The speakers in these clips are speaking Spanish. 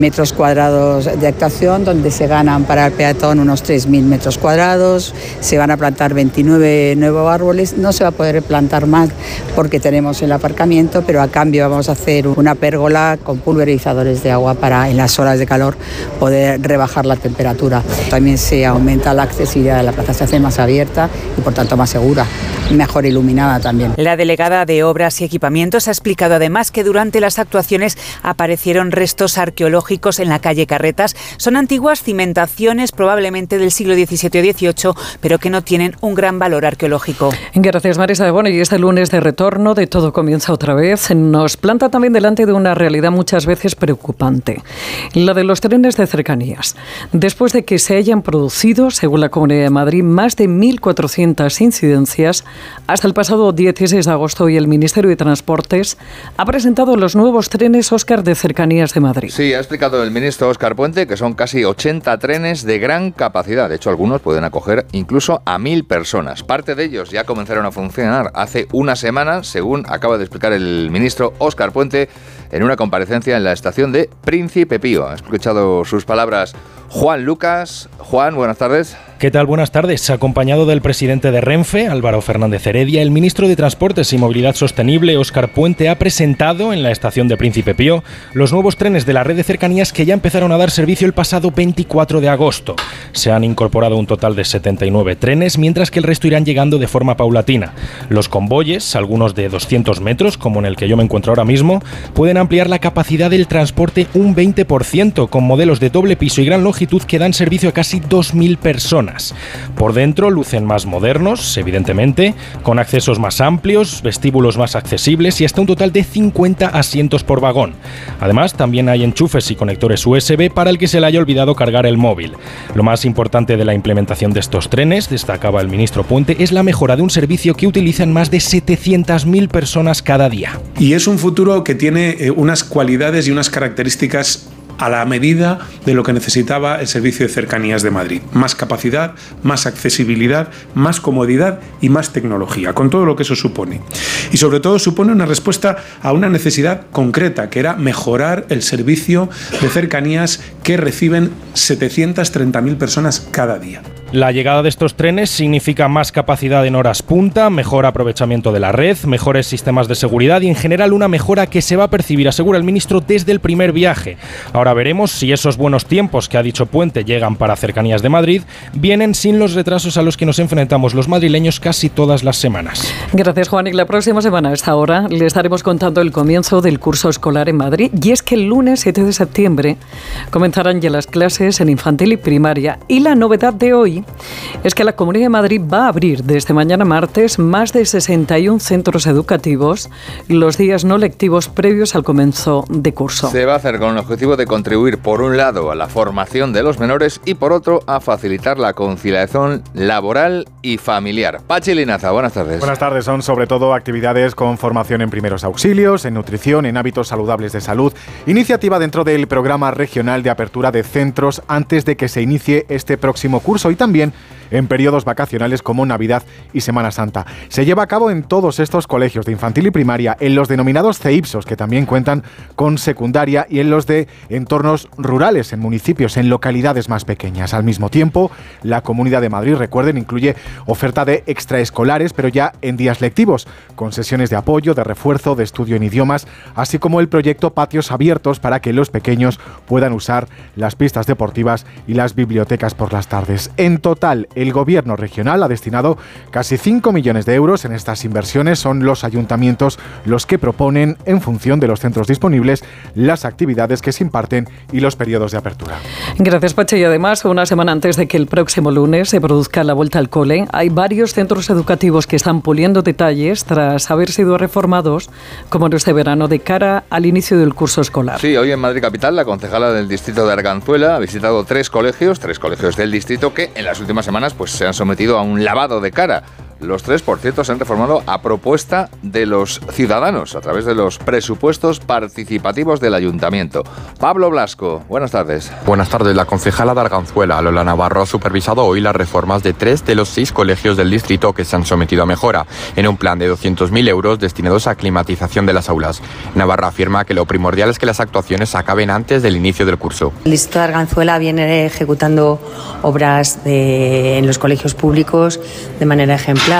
metros cuadrados de actuación, donde se ganan para el peatón unos 3.000 metros cuadrados, se van a plantar 29 nuevos árboles, no se va a poder plantar más porque tenemos el aparcamiento, pero a cambio vamos a hacer una pérgola con pulverizadores de agua para en las horas de calor poder rebajar la temperatura. También se aumenta la accesibilidad de la plaza, se hace más abierta y por tanto más segura, mejor iluminada también. La delegada de Obras y Equipamientos ha explicado además que durante las actuaciones aparecieron restos arqueológicos en la calle Carretas. Son antiguas cimentaciones, probablemente del siglo XVII o XVIII, pero que no tienen un gran valor arqueológico. Gracias, Marisa. Bueno, y este lunes de retorno de Todo Comienza Otra Vez nos planta también delante de una realidad muchas veces preocupante, la de los trenes de cercanías. Después de que se hayan producido, según la Comunidad de Madrid, más de 1.400 incidencias, hasta el pasado 16 de agosto y el Ministerio de Transportes ha presentado los nuevos trenes Óscar de Cercanías de Madrid. Sí, ha explicado el ministro Óscar Puente que son casi 80 trenes de gran capacidad. De hecho, algunos pueden acoger incluso a 1.000 personas. Parte de ellos ya comenzaron a funcionar hace una semana, según acaba de explicar el ministro Óscar Puente en una comparecencia en la estación de Príncipe Pío. Ha escuchado sus palabras Juan Lucas. Juan, buenas tardes. ¿Qué tal? Buenas tardes. Acompañado del presidente de Renfe, Álvaro Fernández Heredia, el ministro de Transportes y Movilidad Sostenible, Óscar Puente, ha presentado en la estación de Príncipe Pío los nuevos trenes de la red de cercanías que ya empezaron a dar servicio el pasado 24 de agosto. Se han incorporado un total de 79 trenes, mientras que el resto irán llegando de forma paulatina. Los convoyes, algunos de 200 metros, como en el que yo me encuentro ahora mismo, pueden ampliar la capacidad del transporte un 20%, con modelos de doble piso y gran longitud que dan servicio a casi 2.000 personas. Por dentro lucen más modernos, evidentemente, con accesos más amplios, vestíbulos más accesibles y hasta un total de 50 asientos por vagón. Además, también hay enchufes y conectores USB para el que se le haya olvidado cargar el móvil. Lo más importante de la implementación de estos trenes, destacaba el ministro Puente, es la mejora de un servicio que utilizan más de 700.000 personas cada día. Y es un futuro que tiene unas cualidades y unas características a la medida de lo que necesitaba el Servicio de Cercanías de Madrid. Más capacidad, más accesibilidad, más comodidad y más tecnología, con todo lo que eso supone. Y sobre todo supone una respuesta a una necesidad concreta, que era mejorar el servicio de cercanías que reciben 730.000 personas cada día. La llegada de estos trenes significa más capacidad en horas punta, mejor aprovechamiento de la red, mejores sistemas de seguridad y en general una mejora que se va a percibir, asegura el ministro, desde el primer viaje. Ahora veremos si esos buenos tiempos que ha dicho Puente llegan para Cercanías de Madrid, vienen sin los retrasos a los que nos enfrentamos los madrileños casi todas las semanas. Gracias, Juan. Y la próxima semana a esta hora le estaremos contando el comienzo del curso escolar en Madrid. Y es que el lunes 7 de septiembre comenzarán ya las clases en infantil y primaria. Y la novedad de hoy es que la Comunidad de Madrid va a abrir desde mañana martes más de 61 centros educativos los días no lectivos previos al comienzo de curso. Se va a hacer con el objetivo de contribuir, por un lado, a la formación de los menores y, por otro, a facilitar la conciliación laboral y familiar. Pachi Linaza, buenas tardes. Buenas tardes. Son sobre todo actividades con formación en primeros auxilios, en nutrición, en hábitos saludables de salud. Iniciativa dentro del programa regional de apertura de centros antes de que se inicie este próximo curso y también en periodos vacacionales como Navidad y Semana Santa. Se lleva a cabo en todos estos colegios de infantil y primaria, en los denominados CEIPSOS, que también cuentan con secundaria, y en los de entornos rurales, en municipios, en localidades más pequeñas. Al mismo tiempo, la Comunidad de Madrid, recuerden, incluye oferta de extraescolares, pero ya en días lectivos, con sesiones de apoyo, de refuerzo, de estudio en idiomas, así como el proyecto Patios Abiertos para que los pequeños puedan usar las pistas deportivas y las bibliotecas por las tardes. En total, el Gobierno regional ha destinado casi 5 millones de euros en estas inversiones. Son los ayuntamientos los que proponen, en función de los centros disponibles, las actividades que se imparten y los periodos de apertura. Gracias, Pache. Y además, una semana antes de que el próximo lunes se produzca la vuelta al cole, hay varios centros educativos que están puliendo detalles tras haber sido reformados, como en este verano, de cara al inicio del curso escolar. Sí, hoy en Madrid capital, la concejala del distrito de Arganzuela ha visitado tres colegios del distrito que en las últimas semanas pues se han sometido a un lavado de cara. Los tres, por cierto, se han reformado a propuesta de los ciudadanos, a través de los presupuestos participativos del Ayuntamiento. Pablo Blasco, buenas tardes. Buenas tardes. La concejala de Arganzuela, Lola Navarro, ha supervisado hoy las reformas de 3 de los 6 colegios del distrito que se han sometido a mejora, en un plan de 200.000 euros destinados a climatización de las aulas. Navarro afirma que lo primordial es que las actuaciones acaben antes del inicio del curso. El distrito de Arganzuela viene ejecutando obras en los colegios públicos de manera ejemplar,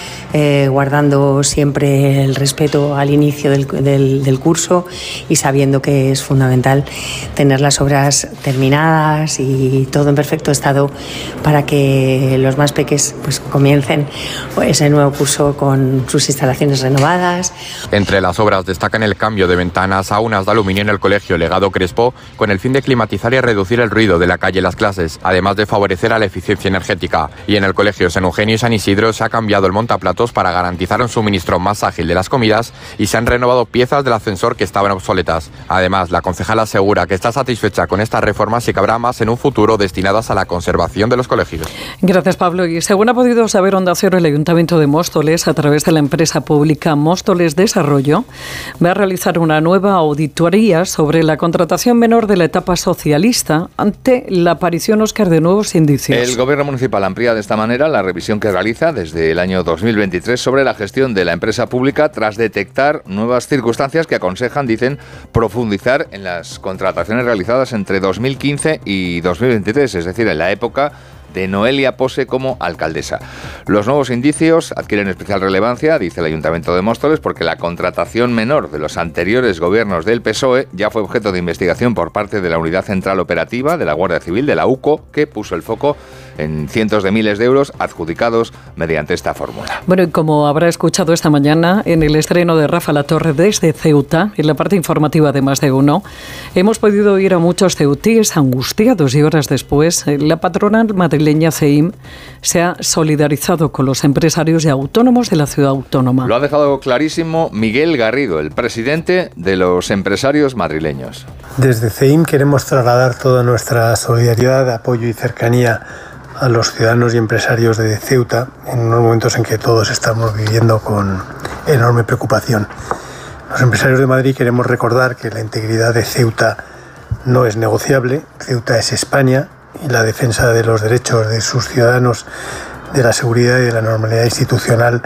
guardando siempre el respeto al inicio del curso y sabiendo que es fundamental tener las obras terminadas y todo en perfecto estado para que los más pequeños pues comiencen ese nuevo curso con sus instalaciones renovadas. Entre las obras destacan el cambio de ventanas a unas de aluminio en el colegio Legado Crespo, con el fin de climatizar y reducir el ruido de la calle y las clases, además de favorecer a la eficiencia energética. Y en el colegio San Eugenio y San Isidro se ha cambiado el montaplatos para garantizar un suministro más ágil de las comidas y se han renovado piezas del ascensor que estaban obsoletas. Además, la concejala asegura que está satisfecha con estas reformas y que habrá más en un futuro destinadas a la conservación de los colegios. Gracias, Pablo. Y según ha podido saber Onda Cero, el Ayuntamiento de Móstoles, a través de la empresa pública Móstoles Desarrollo, va a realizar una nueva auditoría sobre la contratación menor de la etapa socialista ante la aparición, Óscar, de nuevos indicios. El Gobierno municipal amplía de esta manera la revisión que realiza desde el año 2023 sobre la gestión de la empresa pública tras detectar nuevas circunstancias que aconsejan, dicen, profundizar en las contrataciones realizadas entre 2015 y 2023, es decir, en la época de Noelia Pose como alcaldesa. Los nuevos indicios adquieren especial relevancia, dice el Ayuntamiento de Móstoles, porque la contratación menor de los anteriores gobiernos del PSOE ya fue objeto de investigación por parte de la Unidad Central Operativa de la Guardia Civil, de la UCO, que puso el foco en cientos de miles de euros adjudicados mediante esta fórmula. Bueno, y como habrá escuchado esta mañana en el estreno de Rafa La Torre desde Ceuta, en la parte informativa de Más de Uno, hemos podido oír a muchos ceutíes angustiados y horas después la patronal madrileña CEIM se ha solidarizado con los empresarios y autónomos de la ciudad autónoma. Lo ha dejado clarísimo Miguel Garrido, el presidente de los empresarios madrileños. Desde CEIM queremos trasladar toda nuestra solidaridad, apoyo y cercanía a los ciudadanos y empresarios de Ceuta en unos momentos en que todos estamos viviendo con enorme preocupación. Los empresarios de Madrid queremos recordar que la integridad de Ceuta no es negociable. Ceuta es España y la defensa de los derechos de sus ciudadanos, de la seguridad y de la normalidad institucional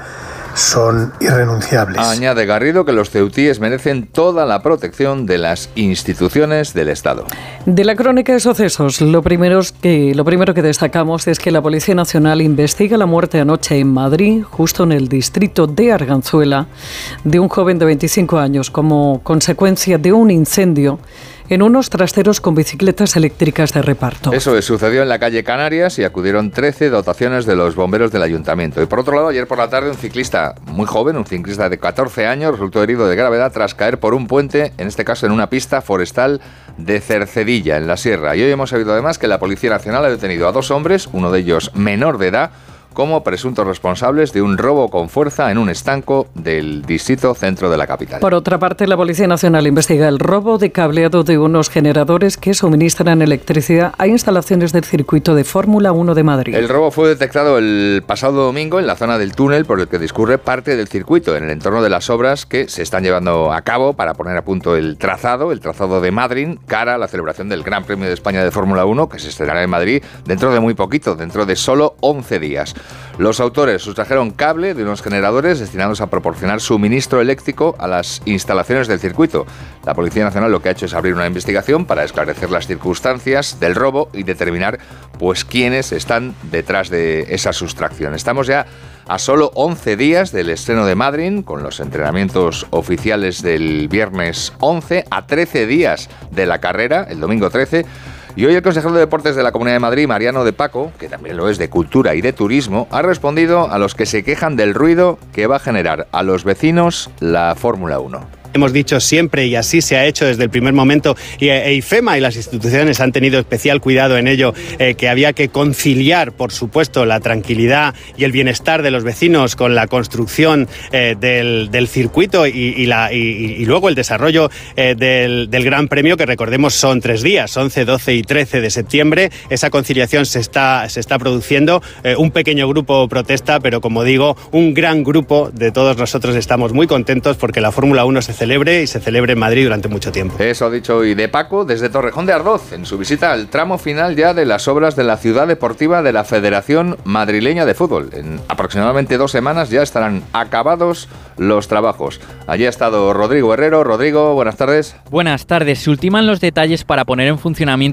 son irrenunciables. Añade Garrido que los ceutíes merecen toda la protección de las instituciones del Estado. De la crónica de sucesos, lo primero que destacamos es que la Policía Nacional investiga la muerte anoche en Madrid, justo en el distrito de Arganzuela, de un joven de 25 años como consecuencia de un incendio en unos trasteros con bicicletas eléctricas de reparto. Eso sucedió en la calle Canarias y acudieron 13 dotaciones de los bomberos del ayuntamiento. Y por otro lado, ayer por la tarde un ciclista muy joven, un ciclista de 14 años, resultó herido de gravedad tras caer por un puente, en este caso en una pista forestal de Cercedilla, en la Sierra. Y hoy hemos sabido además que la Policía Nacional ha detenido a 2 hombres, uno de ellos menor de edad, como presuntos responsables de un robo con fuerza en un estanco del distrito centro de la capital. Por otra parte, la Policía Nacional investiga el robo de cableado de unos generadores que suministran electricidad a instalaciones del circuito de Fórmula 1 de Madrid. El robo fue detectado el pasado domingo en la zona del túnel por el que discurre parte del circuito, en el entorno de las obras que se están llevando a cabo para poner a punto el trazado de Madrid, cara a la celebración del Gran Premio de España de Fórmula 1, que se estrenará en Madrid dentro de muy poquito, dentro de solo 11 días. Los autores sustrajeron cable de unos generadores destinados a proporcionar suministro eléctrico a las instalaciones del circuito. La Policía Nacional lo que ha hecho es abrir una investigación para esclarecer las circunstancias del robo y determinar pues quiénes están detrás de esa sustracción. Estamos ya a solo 11 días del estreno de Madrid, con los entrenamientos oficiales del viernes 11, a 13 días de la carrera, el domingo 13. Y hoy el consejero de Deportes de la Comunidad de Madrid, Mariano de Paco, que también lo es de Cultura y de Turismo, ha respondido a los que se quejan del ruido que va a generar a los vecinos la Fórmula 1. hemos dicho siempre, y así se ha hecho desde el primer momento, y IFEMA y las instituciones han tenido especial cuidado en ello, que había que conciliar, por supuesto, la tranquilidad y el bienestar de los vecinos con la construcción del circuito y luego el desarrollo del Gran Premio, que recordemos son 3 días, 11, 12 y 13 de septiembre. Esa conciliación se está produciendo. Un pequeño grupo protesta, pero como digo, un gran grupo de todos nosotros estamos muy contentos porque la Fórmula 1 se celebre y se celebre en Madrid durante mucho tiempo. Eso ha dicho hoy de Paco desde Torrejón de Ardoz, en su visita al tramo final ya de las obras de la ciudad deportiva de la Federación Madrileña de Fútbol. En aproximadamente 2 semanas ya estarán acabados los trabajos. Allí ha estado Rodrigo Herrero. Rodrigo, buenas tardes. Buenas tardes. Se ultiman los detalles para poner en funcionamiento